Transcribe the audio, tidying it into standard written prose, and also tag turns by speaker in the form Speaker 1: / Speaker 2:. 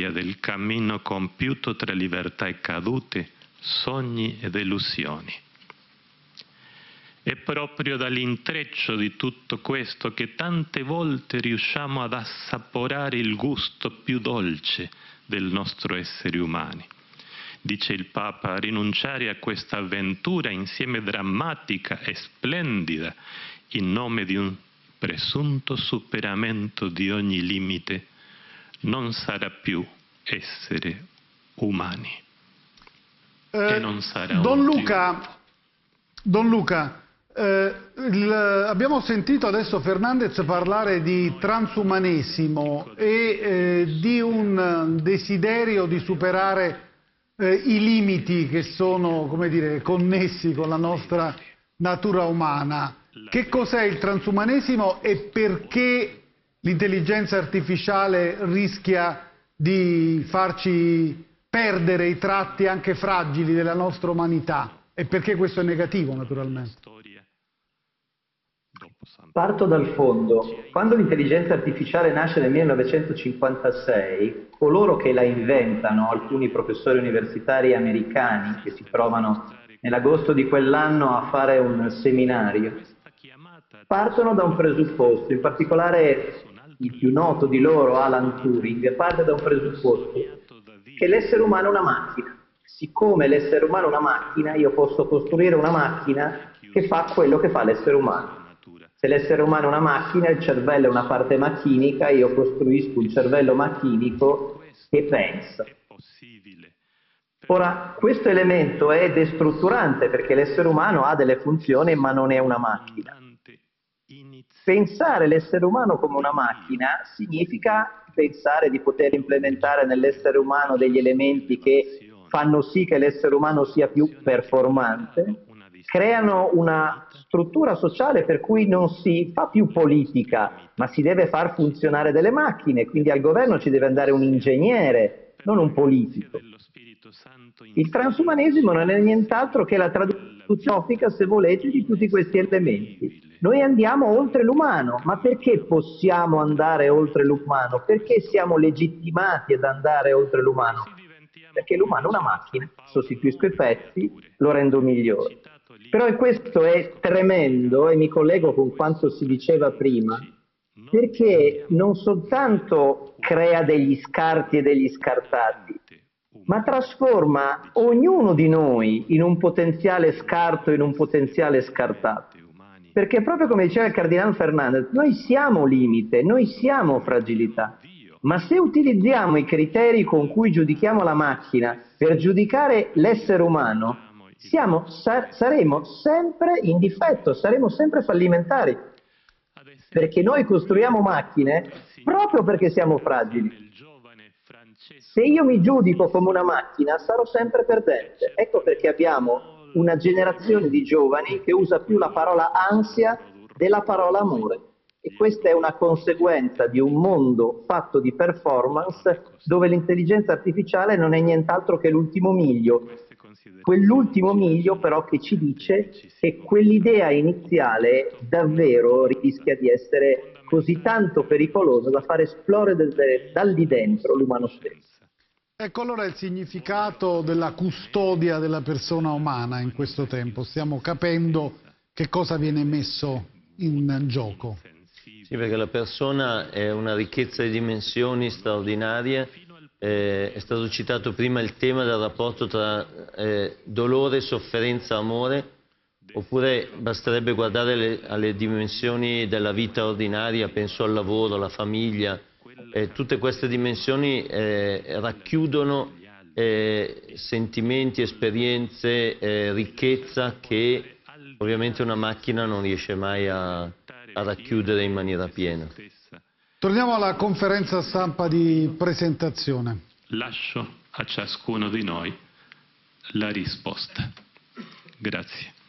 Speaker 1: memoria del cammino compiuto tra libertà e cadute, sogni e delusioni. È proprio dall'intreccio di tutto questo che tante volte riusciamo ad assaporare il gusto più dolce del nostro essere umani. Dice il Papa, rinunciare a questa avventura insieme drammatica e splendida in nome di un presunto superamento di ogni limite non sarà più essere umani. E non sarà
Speaker 2: Don Luca, abbiamo sentito adesso Fernandez parlare di transumanesimo e di un desiderio di superare i limiti che sono, come dire, connessi con la nostra natura umana. Che cos'è il transumanesimo e perché l'intelligenza artificiale rischia di farci perdere i tratti anche fragili della nostra umanità? E perché questo è negativo, naturalmente?
Speaker 3: Parto dal fondo. Quando l'intelligenza artificiale nasce nel 1956, coloro che la inventano, alcuni professori universitari americani che si trovano nell'agosto di quell'anno a fare un seminario, partono da un presupposto, in particolare il più noto di loro, Alan Turing, parte da un presupposto che l'essere umano è una macchina. Siccome l'essere umano è una macchina, io posso costruire una macchina che fa quello che fa l'essere umano. Se l'essere umano è una macchina, il cervello è una parte macchinica, io costruisco un cervello macchinico che pensa. Ora, questo elemento è destrutturante perché l'essere umano ha delle funzioni ma non è una macchina. Pensare l'essere umano come una macchina significa pensare di poter implementare nell'essere umano degli elementi che fanno sì che l'essere umano sia più performante, creano una struttura sociale per cui non si fa più politica, ma si deve far funzionare delle macchine, quindi al governo ci deve andare un ingegnere, non un politico. Il transumanesimo non è nient'altro che la traduzione filosofica, se volete, di tutti questi elementi. Noi andiamo oltre l'umano, ma perché possiamo andare oltre l'umano? Perché siamo legittimati ad andare oltre l'umano? Perché l'umano è una macchina, sostituisco i pezzi, lo rendo migliore. Però questo è tremendo e mi collego con quanto si diceva prima, perché non soltanto crea degli scarti e degli scartati, ma trasforma ognuno di noi in un potenziale scarto, in un potenziale scartato. Perché proprio come diceva il Cardinale Fernandez, noi siamo limite, noi siamo fragilità. Ma se utilizziamo i criteri con cui giudichiamo la macchina per giudicare l'essere umano, saremo sempre in difetto, saremo sempre fallimentari. Perché noi costruiamo macchine proprio perché siamo fragili. Se io mi giudico come una macchina, sarò sempre perdente. Ecco perché abbiamo una generazione di giovani che usa più la parola ansia della parola amore. E questa è una conseguenza di un mondo fatto di performance dove l'intelligenza artificiale non è nient'altro che l'ultimo miglio. Quell'ultimo miglio però che ci dice che quell'idea iniziale davvero rischia di essere così tanto pericolosa da far esplodere dal di dentro l'umano stesso.
Speaker 2: Ecco allora il significato della custodia della persona umana in questo tempo. Stiamo capendo che cosa viene messo in gioco.
Speaker 4: Sì, perché la persona è una ricchezza di dimensioni straordinarie. È stato citato prima il tema del rapporto tra dolore, sofferenza, amore, oppure basterebbe guardare alle dimensioni della vita ordinaria, penso al lavoro, alla famiglia. Tutte queste dimensioni racchiudono sentimenti, esperienze, ricchezza che ovviamente una macchina non riesce mai a racchiudere in maniera piena.
Speaker 2: Torniamo alla conferenza stampa di presentazione.
Speaker 1: Lascio a ciascuno di noi la risposta. Grazie.